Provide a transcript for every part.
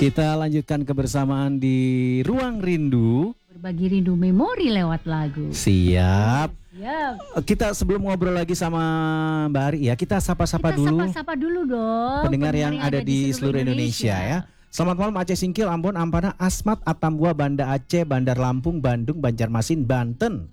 Kita lanjutkan kebersamaan di Ruang Rindu. Berbagi rindu memori lewat lagu. Siap. Siap. Kita sebelum ngobrol lagi sama Mbak Ari ya, kita sapa-sapa dulu. Kita sapa-sapa dulu dong. Pendengar yang ada di seluruh Indonesia ya. Selamat malam Aceh Singkil, Ambon, Ampana, Asmat, Atambua, Banda Aceh, Bandar Lampung, Bandung, Banjarmasin, Banten.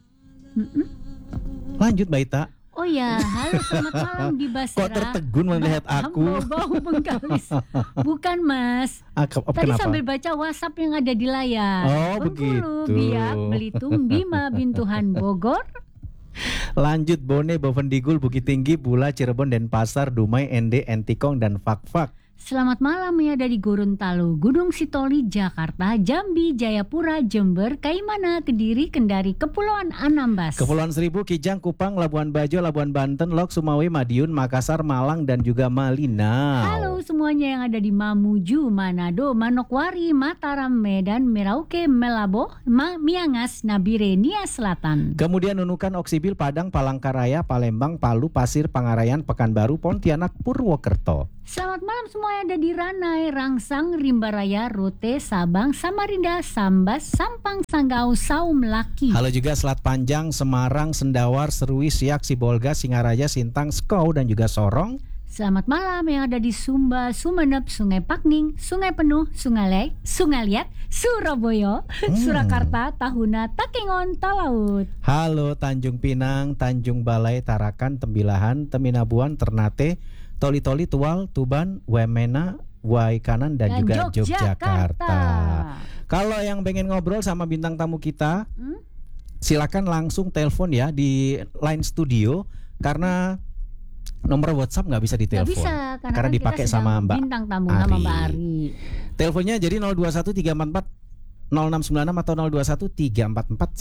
Lanjut Mbak Ita. Oh ya, halo selamat malam di Basra. Kok tertegun melihat aku? Bau Bengkalis. Bukan Mas. Tadi Kenapa? sambil baca WhatsApp yang ada di layar. Oh Bengkulu, begitu. Biak, Belitung, Bima, Bintuhan, Bogor. Lanjut Bone, Bovendigul, Bukit Tinggi, Bula, Cirebon, Denpasar, Dumai, Ende, Entikong, dan Fakfak. Selamat malam ya dari Gorontalo, Gunung Sitoli, Jakarta, Jambi, Jayapura, Jember, Kaimana, Kediri, Kendari, Kepulauan Anambas, Kepulauan Seribu, Kijang, Kupang, Labuan Bajo, Labuan Banten, Lok, Sumawe, Madiun, Makassar, Malang, dan juga Malinau. Halo semuanya yang ada di Mamuju, Manado, Manokwari, Mataram, Medan, Merauke, Melabo, Miangas, Nabire, Nia Selatan. Kemudian Nunukan, Oksibil, Padang, Palangkaraya, Palembang, Palu, Pasir, Pangarayan, Pekanbaru, Pontianak, Purwokerto. Selamat malam semua yang ada di Ranai, Rangsang, Rimbaraya, Rote, Sabang, Samarinda, Sambas, Sampang, Sanggau, Saum, Laki. Halo juga Selat Panjang, Semarang, Sendawar, Serui, Siak, Sibolga, Singaraja, Sintang, Skau, dan juga Sorong. Selamat malam yang ada di Sumba, Sumeneb, Sungai Pakning, Sungai Penuh, Sungai Liat, Surabaya, Surakarta, Tahuna, Takengon, Talaut. Halo Tanjung Pinang, Tanjung Balai, Tarakan, Tembilahan, Teminabuan, Ternate, Toli-Toli, Tual, Tuban, Wamena, Waikanan, dan juga Yogyakarta. Kalau yang pengen ngobrol sama bintang tamu kita, silakan langsung telepon ya di line studio karena nomor WhatsApp nggak bisa ditelepon. Nggak bisa, karena dipakai sama Mbak bintang tamu Ari. sama Mbak Ari. Teleponnya jadi 021 344 0696 atau 021 344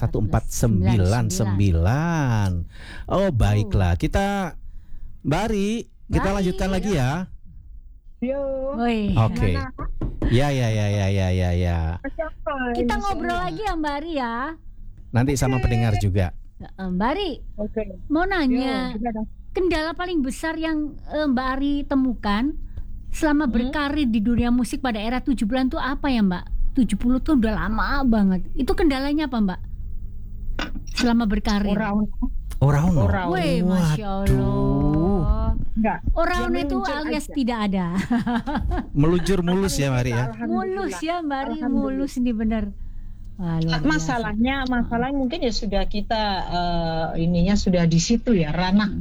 1499. Oh baiklah, kita Mbak Ari, kita lanjutkan lagi ya. Yo. Oke. Ya. Kita ngobrol lagi ya Mbak Ari ya. Nanti sama pendengar juga. Mbak Ari, mau nanya, kendala paling besar yang Mbak Ari temukan selama berkarir di dunia musik pada era 70-an tuh apa ya Mbak? 70 tuh udah lama banget. Itu kendalanya apa Mbak? Selama berkarir. Orang. Wih, Masya Allah. Enggak. Orang itu alias aja. Tidak ada. Meluncur mulus ya Mari ya. Mulus ya Mbak Ari, mulus ini bener. Wah, Masalahnya mungkin ya sudah kita ininya sudah di situ ya, ranah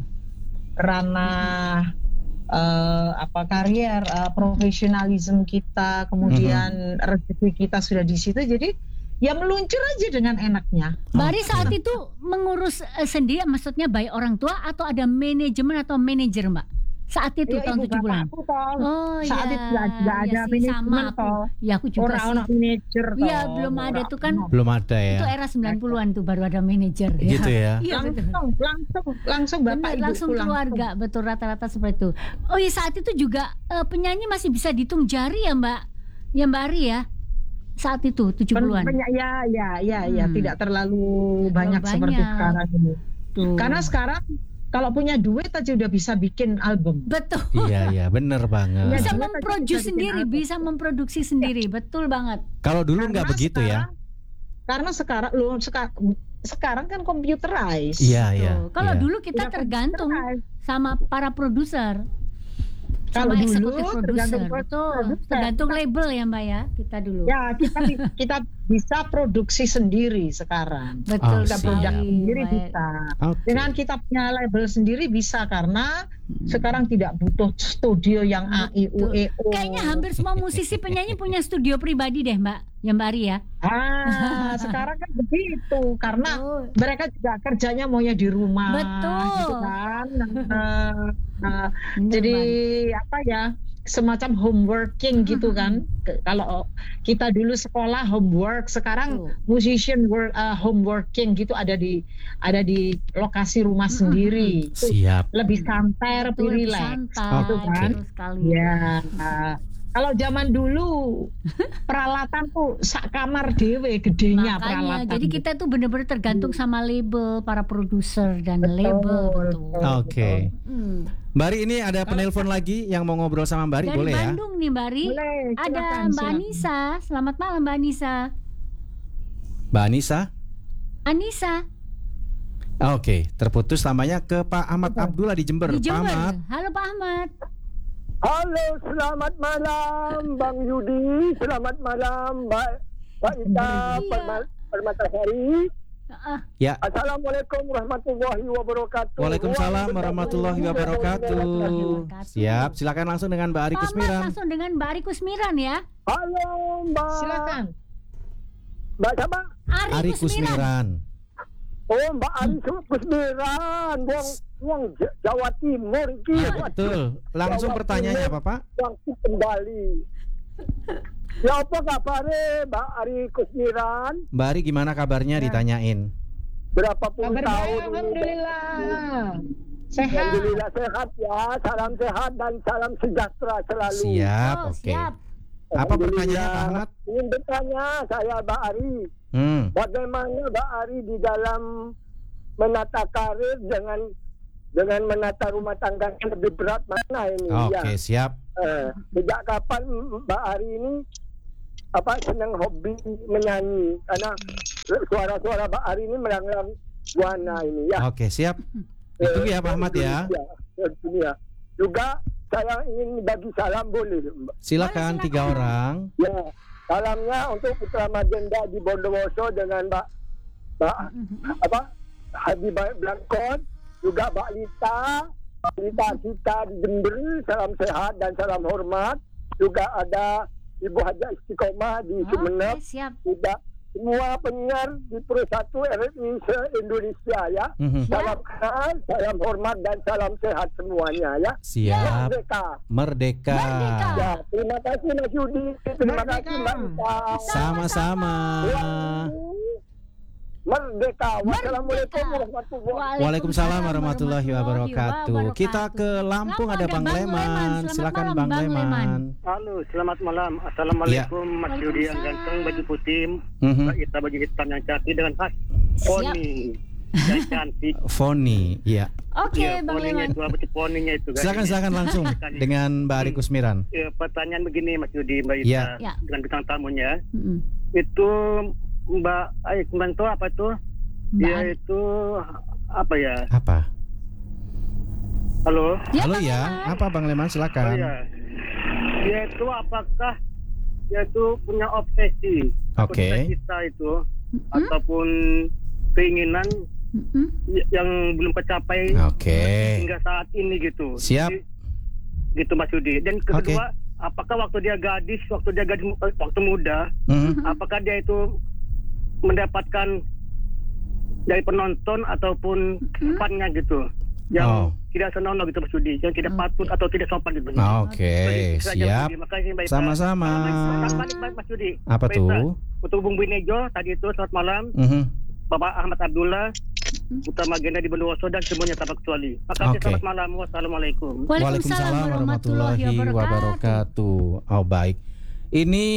karier, profesionalisme kita, kemudian rezeki kita sudah di situ, jadi ya meluncur aja dengan enaknya. Mbak Ari saat itu mengurus sendiri, maksudnya baik orang tua atau ada manajemen atau manajer Mbak? Saat itu tahun 70-an. Oh saat iya. itu tidak ada manajemen toh. Ya aku juga orang manajer toh. Iya, belum ada tuh kan. Belum ada ya. Itu era 90-an tuh baru ada manajer. Gitu ya. Iya, langsung bapak ibu langsung keluarga, betul rata-rata seperti itu. Oh iya, saat itu juga penyanyi masih bisa dihitung jari ya Mbak? Ya Mbak Ari ya. Saat itu 70-an. Ya, tidak terlalu banyak seperti sekarang ini. Karena sekarang kalau punya duit aja udah bisa bikin album. Betul. Iya, bener banget. Bisa memproduksi sendiri, bisa memproduksi sendiri, betul banget. Kalau dulu nggak begitu ya. Karena sekarang kan computerized. Iya. Kalau dulu kita tergantung sama para produser. Kalau dulu tergantung label ya Mbak ya, kita dulu. Ya, kita bisa produksi sendiri sekarang. Betul, kita produk sendiri baik. bisa. Dengan kita punya label sendiri bisa, karena sekarang tidak butuh studio yang A I U E O. Kayaknya hampir semua musisi penyanyi punya studio pribadi deh Mbak, ya Mbak Ari ya. Sekarang kan begitu, karena mereka juga kerjanya maunya di rumah. Betul. Gitu kan. Jadi apa ya, semacam homeworking gitu kan. Kalau kita dulu sekolah homework, sekarang musician homeworking gitu, ada di lokasi rumah sendiri. Siap. Lebih santai, lebih relax gitu kan. Sekali. Ya. Kalau zaman dulu peralatan tuh sak kamar dewe gedenya peralatan. Jadi kita tuh benar-benar tergantung sama label, para produser dan label. Betul. Oke. Mbak Ari, ini ada penelpon lagi yang mau ngobrol sama Mbak Ari, boleh ya? Dari Bandung nih Mbak Ari. Boleh, silakan, ada Mbak silakan. Anissa. Selamat malam Mbak Anissa. Mbak Anissa? Anissa Oke, terputus lamanya ke Pak Ahmad Abdullah di Jember. di Jember. Pak Ahmad. Halo Pak Ahmad. Halo, selamat malam Bang Yudi, selamat malam Mbak Ita Iya. Permatasari. Ya. Assalamualaikum warahmatullahi wabarakatuh. Waalaikumsalam warahmatullahi wabarakatuh. Siap, silakan langsung dengan Mbak Ari Pak Ahmad Kusmiran. langsung dengan Mbak Ari Kusmiran ya. Halo Mbak. Silakan. Mbak siapa? Ari Kusmiran. Oh, Mbak Ari Kusmiran, Wong Jawa Timur iki. Betul. Langsung pertanyaannya apa, Pak? Langsung kembali. Ya apa kabarnya Mbak Ari Kusmiran? Mbak Ari gimana kabarnya ditanyain? Berapa puluh Kabar tahun baik, ini? alhamdulillah. Sehat. Alhamdulillah sehat ya. Salam sehat dan salam sejahtera selalu. Siap, Oh, oke. siap. Apa pertanyaannya, Pak Ahmad? Ingin bertanya saya Mbak Ari, bagaimana Mbak Ari di dalam menata karir dengan menata rumah tangga yang lebih berat mana ini? Oke, siap. Sejak kapan Mbak Ari ini senang hobi menyanyi? Karena suara-suara Mbak Ari ini melanglang buana ini ya. Oke, siap. Itu ya Pak Ahmad ya. Ya. Juga saya ingin bagi salam boleh Mbak? Silakan 3 orang. Ya, salamnya untuk Putra Magenda di Bondowoso dengan Mbak Hadi Blankon, juga Mbak Lita kita di Jember, salam sehat dan salam hormat. Juga ada Ibu Haja Istiqomah di Sumeneb. Siap. Juga semua penyiar di Pro 1 RRI se-Indonesia ya. Salam kenal, salam hormat dan salam sehat semuanya ya. Siap. Merdeka. Merdeka. Ya, terima kasih Mas Yudi. Terima kasih Mbak Ita. Sama-sama. Merdeka. Wassalamualaikum warahmatullahi wabarakatuh. Waalaikumsalam warahmatullahi wabarakatuh. Kita ke Lampung, ada Bang Leman. Silakan Bang Leman. Halo, selamat malam. Assalamualaikum Mas Yudi yang ganteng, baju putih, Mbak Ita baju hitam yang cantik dengan khas poni yang cantik. Foni, iya. Oke, Bang Leman. Itu apa sih poninya itu? Silakan langsung dengan Mbak Ari Kusmiran. Pertanyaan begini Mas Yudi, Mbak Ita dengan bintang tamunya. Itu Mbak Aikman tuh apa tuh? Dia itu apa ya? Apa? Halo? Halo ya, apa Bang Leman, silakan. Iya. Dia itu apakah dia itu punya obsesi? Oke. Kita itu ataupun keinginan yang belum tercapai hingga saat ini gitu. Siap. Gitu Mas Yudi. Dan kedua, apakah waktu dia waktu muda, apakah dia itu mendapatkan dari penonton ataupun fannya gitu yang tidak senonoh gitu Mas Yudi, yang tidak patut atau tidak sopan gitu. Oke, siap. Sama-sama. Mas Yudi. Apa tuh? Untuk Bung Binejo tadi itu selamat malam. Bapak Ahmad Abdullah, Putra Magenda di Bondowoso dan semuanya tanpa kecuali. Makasih, selamat malam. Wassalamualaikum. Waalaikumsalam warahmatullahi wabarakatuh. Oh, baik. Ini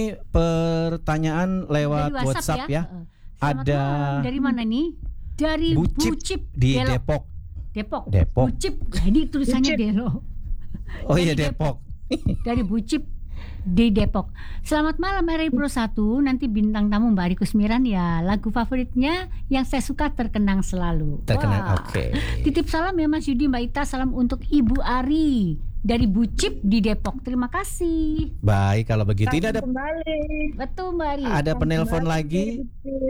pertanyaan lewat dari WhatsApp ya. Ada dari mana nih? Dari Bucip di Depok. Bucip. Ini tulisannya Delo. Oh iya, Depok. Dari Bucip di Depok. Selamat malam RRI Pro 1. Nanti bintang tamu Mbak Ari Kusmiran ya. Lagu favoritnya yang saya suka Terkenang Selalu. Oke. Titip salam ya Mas Yudi, Mbak Ita. Salam untuk Ibu Ari dari Bucip di Depok. Terima kasih. Baik, kalau begitu ini ada Betul Mbak Ari. Ada penelpon lagi.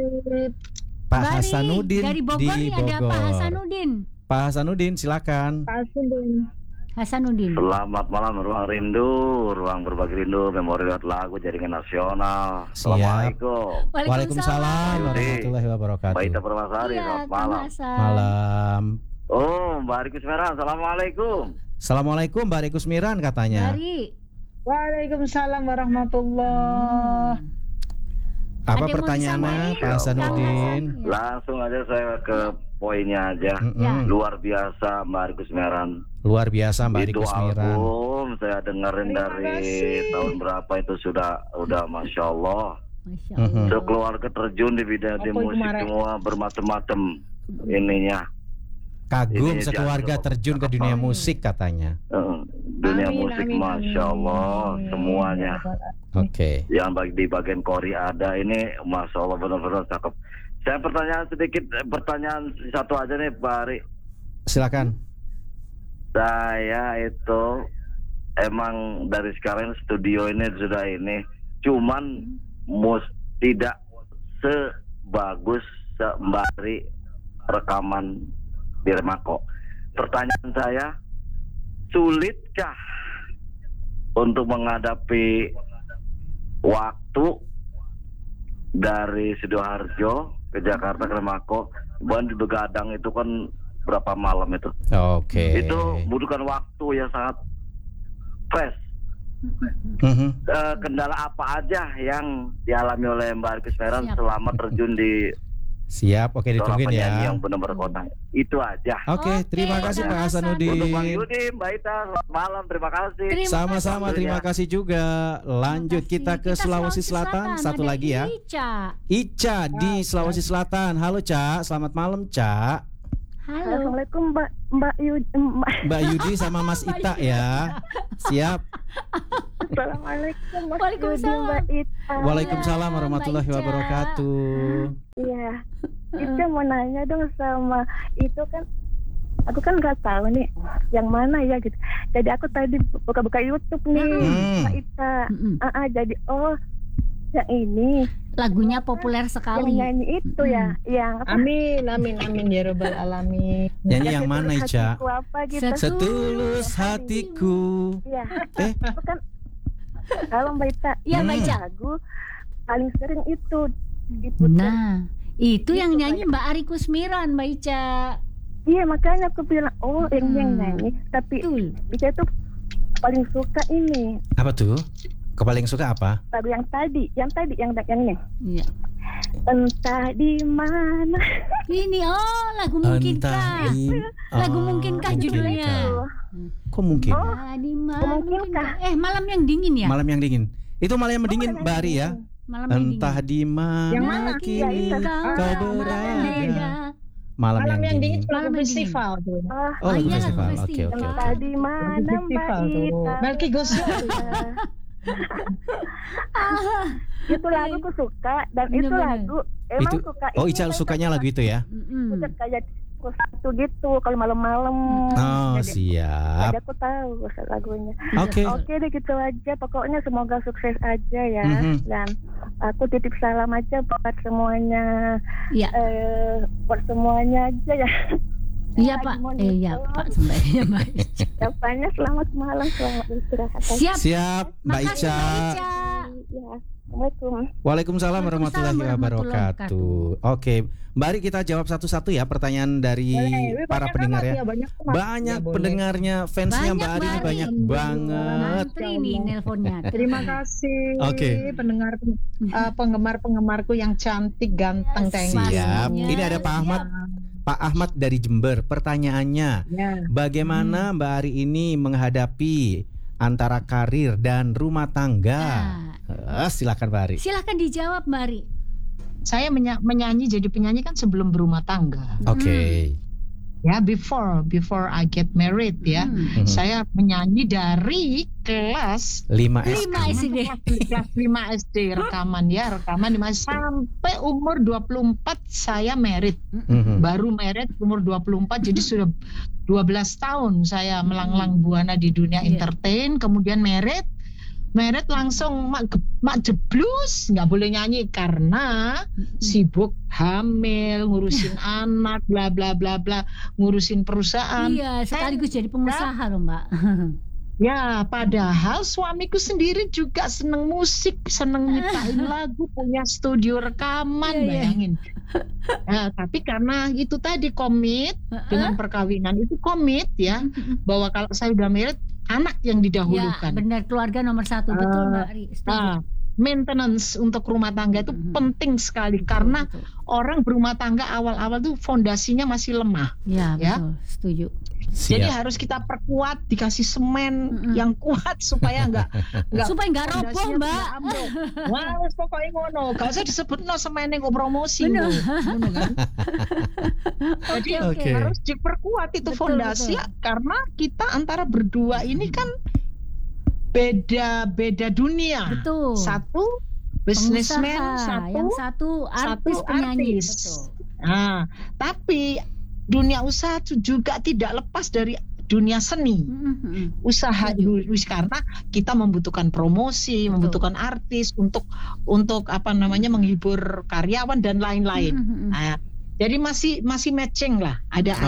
Pak Hasanuddin dari Bogor di Bogor. Ada Pak Hasanuddin. Pak Hasanuddin, silakan. Hasanuddin. Selamat malam, ruang rindu, ruang berbagi rindu, memori lewat lagu jaringan nasional. Assalamualaikum. Waalaikumsalam warahmatullahi wabarakatuh. Mbak Ita Permasari, selamat malam. Malam. Oh, Mbak Ari Kusmiran, assalamualaikum. Assalamualaikum Mbak Ari Kusmiran katanya. Waalaikumsalam warahmatullahi. Apa pertanyaannya Pak Hasanuddin? Langsung aja saya ke poinnya aja. Luar biasa Mbak Ari Kusmiran. Luar biasa Mbak Ari Itu Kusmiran. album saya dengerin dari tahun berapa itu udah Masya Allah. Sekeluarga terjun di bidang di musik semua bermacam-macam ininya. Kagum sekeluarga terjun ke dunia musik katanya. Dunia musik Masya Allah semuanya. Oke. Yang di bagian Korea ada ini Masya Allah benar-benar cakep. Saya pertanyaan satu aja nih Pak Ari. Silakan. Saya itu emang dari sekarang studio ini sudah ini, cuman tidak sebagus sembari rekaman di Remako. Pertanyaan saya, sulitkah untuk menghadapi waktu dari Sidoarjo ke Jakarta ke Remako? Bukan di Begadang itu kan berapa malam itu? Oke. Itu butuhkan waktu yang sangat fresh. Kendala apa aja yang dialami oleh Mbak Ari Kusmiran selama terjun di Siap, oke ditungguin ya. Yang benar-benar kota. Itu aja. Oke, terima kasih Pak Hasanuddin. Untuk Bang Yudi, Mbak Ita, selamat malam, terima kasih. Sama-sama, terima kasih juga. Lanjut kita ke Sulawesi Selatan. Satu lagi ya. Ica di Sulawesi Selatan. Halo Ca, selamat malam Ca. Halo. Assalamualaikum Mbak Yudi sama Mas Ita ya. Siap. Assalamualaikum Waalaikumsalam. Mbak Ita. Waalaikumsalam warahmatullahi wabarakatuh. Iya. Ita mau nanya dong sama itu kan. Aku kan nggak tahu nih yang mana ya gitu. Jadi aku tadi buka-buka YouTube nih Mbak Ita. Jadi yang ini lagunya populer sekali. Yang nyanyi itu ya, yang apa? Amin ya rabbal alamin. Nyanyi yang mana Ica? Gitu. Setulus hatiku. Iya. Bukan. Kalau Mbak Ita, Mbak lagu paling sering itu diputar. Nah, itu yang nyanyi Mbak Ari Kusmiran, Mbak Ica. Iya, makanya aku bilang yang nyanyi, tapi Ica tuh paling suka ini. Apa tuh? Paling suka apa? Lagu yang tadi ini. Iya. Entah di mana. Ini lagu Mungkinkah. Lagu Mungkinkah judulnya. Kok mungkin? Di mana Mungkinkah? Malam yang dingin ya? Malam yang dingin. Itu malam yang dingin Mbak Ari ya. Entah di mana kini kau berada. Malam yang dingin. Lagu festival tuh. Lagu festival. Oke. Entah di mana Mbak Ita. Melki Gosio. Itu lagu aku suka dan itu lagu emang itu, suka. Ica sukanya lagu itu ya? Udah kayak satu gitu kalau malam-malam. Siap. Jadi aku tahu lagunya. Oke deh gitu aja. Pokoknya semoga sukses aja ya. Dan aku titip salam aja buat semuanya. Iya. Buat semuanya aja ya. Iya Pak. Iya Pak sebenarnya Mbak Ica. Jawabannya selamat malam, selamat istirahat. Siap Mbak Ica. Ya. Assalamualaikum. Waalaikumsalam warahmatullahi wabarakatuh. Oke, Mbak Ari kita jawab satu-satu ya pertanyaan dari para pendengar ya. Banyak pendengarnya, fansnya Mbak Ari ini banyak banget. Antri nih nelponnya. Terima kasih. Oke. Pendengar penggemar-penggemarku yang cantik, ganteng, Siap. Ini ada Pak Ahmad. Pak Ahmad dari Jember, pertanyaannya, bagaimana Mbak Ari ini menghadapi antara karir dan rumah tangga? Silakan Mbak Ari. Silakan dijawab Mbak Ari. Saya menyanyi jadi penyanyi kan sebelum berumah tangga. Oke. Ya, before I get married ya. Saya menyanyi dari kelas 5 SD. Kelas 5 SD rekaman sampai umur 24 saya married. Baru married umur 24 jadi sudah 12 tahun saya melanglang buana di dunia entertain, kemudian married langsung mak jeblus, nggak boleh nyanyi karena sibuk hamil, ngurusin anak, bla bla bla bla, ngurusin perusahaan. Iya, sekaligus jadi pengusaha loh Mbak. Ya, padahal suamiku sendiri juga seneng musik, seneng nyiptain lagu, punya studio rekaman, bayangin. Nah, tapi karena itu tadi komit dengan perkawinan itu ya, bahwa kalau saya udah married anak yang didahulukan. Ya, benar, keluarga nomor 1, betul Mbak Ari. maintenance untuk rumah tangga itu penting sekali karena orang berumah tangga awal-awal tuh fondasinya masih lemah. Ya, betul, setuju. Jadi harus kita perkuat, dikasih semen yang kuat supaya nggak roboh, Mbak. Wah, pokoknya ngono. Gak usah disebut semennya kok promosi ngono kan. Jadi harus diperkuat itu fondasi karena kita antara berdua ini kan beda dunia. Betul. Satu businessman, yang satu artis penyanyi. Betul. Nah, tapi dunia usaha juga tidak lepas dari dunia seni. Usaha karena kita membutuhkan promosi, membutuhkan artis untuk menghibur karyawan dan lain-lain. Nah, jadi masih matching lah.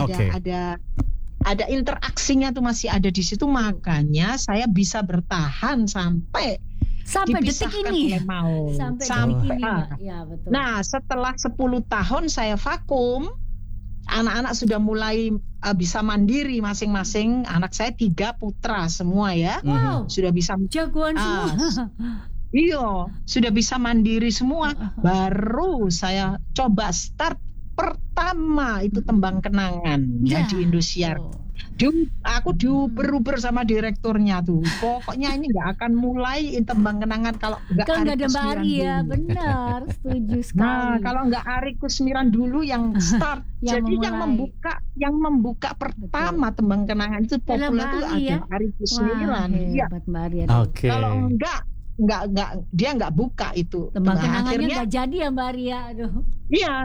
Ada interaksinya tuh masih ada di situ, makanya saya bisa bertahan sampai detik ini. Sampai ya, betul. Nah, setelah 10 tahun saya vakum, anak-anak sudah mulai bisa mandiri masing-masing. Anak saya 3 putra semua ya. Wow. Sudah bisa jagoan semua. Iya, sudah bisa mandiri semua. Baru saya coba start pertama itu Tembang Kenangan di Indosiar. Aku diuber-uber sama direkturnya tuh. Pokoknya ini nggak akan mulai Tembang Kenangan kalau nggak ada Mbak Ari ya. Benar, setuju sekali. Nah, kalau nggak Ari Kusmiran dulu yang start. Jadi yang membuka pertama Tembang Kenangan itu populer itu ada Ari Kusmiran. Iya. Kalau enggak dia nggak buka itu. Tembang Kenangannya nggak jadi ya Mbak Ari ya. Aduh. Iya.